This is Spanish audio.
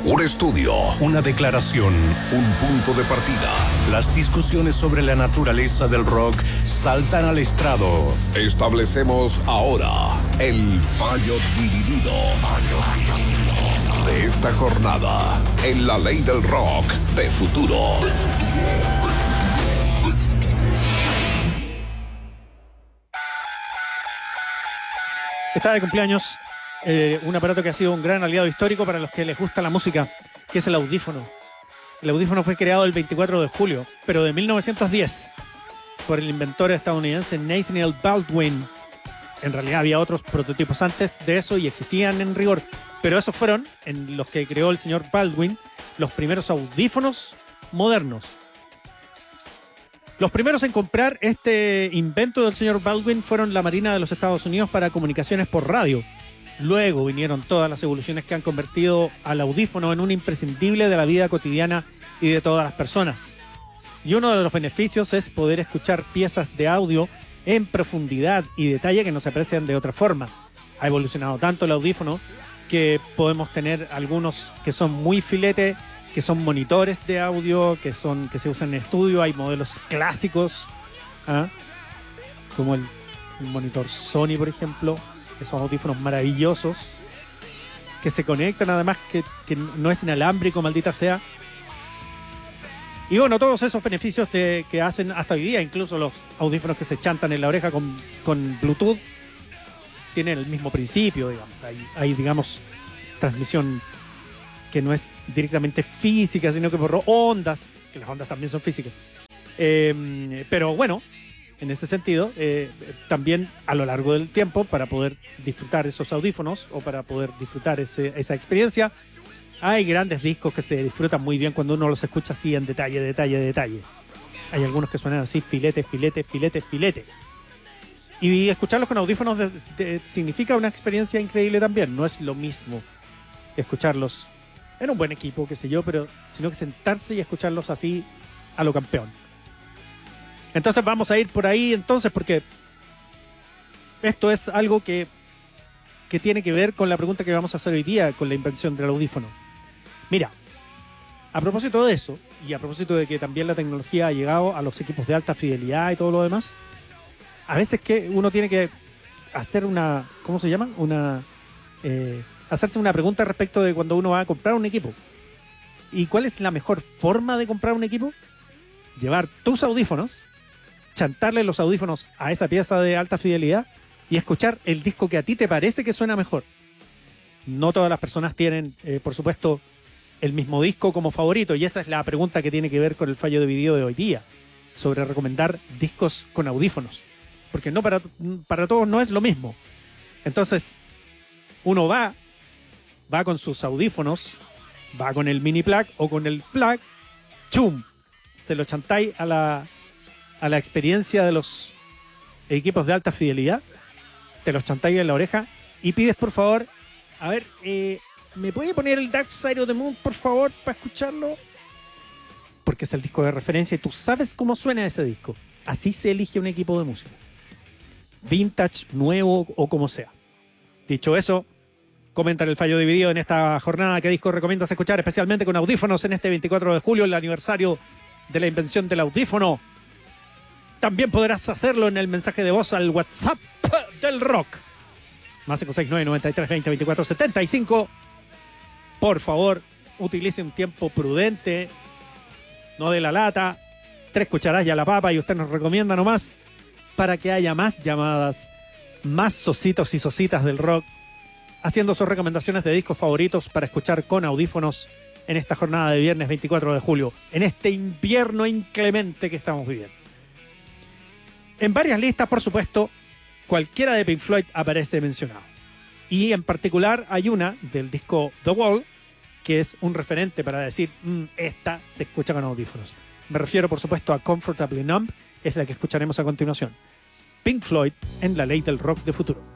Un estudio, una declaración, un punto de partida. Las discusiones sobre la naturaleza del rock saltan al estrado. Establecemos ahora el fallo dividido de esta jornada en la ley del rock de futuro. Está de cumpleaños un aparato que ha sido un gran aliado histórico para los que les gusta la música, que es el audífono. El audífono fue creado el 24 de julio, pero de 1910, por el inventor estadounidense Nathaniel Baldwin. En realidad había otros prototipos antes de eso y existían en rigor, pero esos fueron, en los que creó el señor Baldwin, los primeros audífonos modernos. Los primeros en comprar este invento del señor Baldwin fueron la Marina de los Estados Unidos para comunicaciones por radio. Luego vinieron todas las evoluciones que han convertido al audífono en un imprescindible de la vida cotidiana y de todas las personas. Y uno de los beneficios es poder escuchar piezas de audio en profundidad y detalle que no se aprecian de otra forma. Ha evolucionado tanto el audífono que podemos tener algunos que son muy filete, que son monitores de audio, que se usan en estudio. Hay modelos clásicos, como el monitor Sony, por ejemplo. Esos audífonos maravillosos que se conectan, además que no es inalámbrico, maldita sea. Y bueno, todos esos beneficios que hacen hasta hoy día, incluso los audífonos que se chantan en la oreja con Bluetooth, tienen el mismo principio, digamos. Hay digamos, transmisión que no es directamente física, sino que por ondas, que las ondas también son físicas. Pero bueno, en ese sentido, también a lo largo del tiempo, para poder disfrutar esos audífonos o para poder disfrutar esa experiencia, hay grandes discos que se disfrutan muy bien cuando uno los escucha así en detalle. Hay algunos que suenan así, filete. Y escucharlos con audífonos significa una experiencia increíble también. No es lo mismo escucharlos en un buen equipo, qué sé yo, pero sino que sentarse y escucharlos así a lo campeón. Entonces vamos a ir por ahí entonces, porque esto es algo que tiene que ver con la pregunta que vamos a hacer hoy día con la invención del audífono. Mira, a propósito de eso, y a propósito de que también la tecnología ha llegado a los equipos de alta fidelidad y todo lo demás, a veces que uno tiene que hacer una, ¿cómo se llama? Hacerse una pregunta respecto de cuando uno va a comprar un equipo. ¿Y cuál es la mejor forma de comprar un equipo? Llevar tus audífonos, chantarle los audífonos a esa pieza de alta fidelidad y escuchar el disco que a ti te parece que suena mejor. No todas las personas tienen, por supuesto, el mismo disco como favorito, y esa es la pregunta que tiene que ver con el fallo de video de hoy día, sobre recomendar discos con audífonos, porque no para todos no es lo mismo. Entonces, uno va con sus audífonos, va con el mini plug o con el plug, ¡chum! Se lo chantáis a la experiencia de los equipos de alta fidelidad, te los chantáis en la oreja y pides, por favor, a ver, ¿me puede poner el Dark Side of the Moon, por favor, para escucharlo? Porque es el disco de referencia y tú sabes cómo suena ese disco. Así se elige un equipo de música. Vintage, nuevo o como sea. Dicho eso, comentan el fallo dividido en esta jornada. ¿Qué disco recomiendas escuchar especialmente con audífonos en este 24 de julio, el aniversario de la invención del audífono? También podrás hacerlo en el mensaje de voz al WhatsApp del rock. Más 569-93-20-24-75. Por favor, utilice un tiempo prudente. No de la lata. 3 cucharadas y a la papa, y usted nos recomienda nomás, para que haya más llamadas, más sositos y sositas del rock, haciendo sus recomendaciones de discos favoritos para escuchar con audífonos en esta jornada de viernes 24 de julio, en este invierno inclemente que estamos viviendo. En varias listas, por supuesto, cualquiera de Pink Floyd aparece mencionado. Y en particular hay una del disco The Wall, que es un referente para decir, esta se escucha con audífonos. Me refiero, por supuesto, a Comfortably Numb, es la que escucharemos a continuación. Pink Floyd en la ley del rock de futuro.